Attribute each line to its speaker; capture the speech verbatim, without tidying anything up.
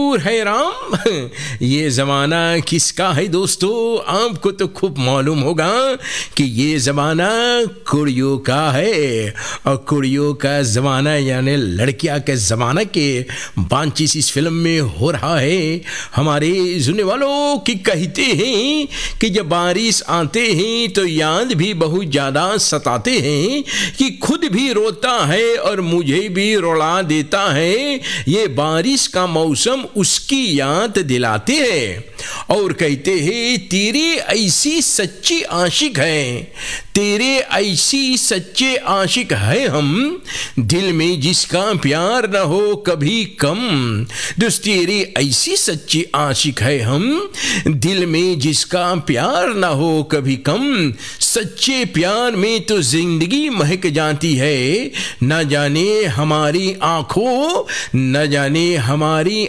Speaker 1: मंजूर है राम। ये ज़माना किसका है दोस्तों? आपको तो खूब मालूम होगा कि ये ज़माना कुड़ियों का है, और कुड़ियों का ज़माना यानी लड़कियां के ज़माना के बांचिस इस फिल्म में हो रहा है। हमारे सुनने वालों की कहते हैं कि जब बारिश आते हैं तो याद भी बहुत ज़्यादा सताते हैं, कि खुद भी रोता है और मुझे भी रुला देता है। ये बारिश का मौसम उसकी याद दिलाते हैं। और कहते हैं तेरे ऐसी सच्ची आशिक है, तेरे ऐसी सच्चे आशिक है हम, दिल में जिसका प्यार न हो कभी कम। दोस्त तेरी ऐसी सच्ची आशिक है हम, दिल में जिसका प्यार न हो कभी कम। सच्चे प्यार में तो जिंदगी महक जाती है, न जाने हमारी आंखों न जाने हमारी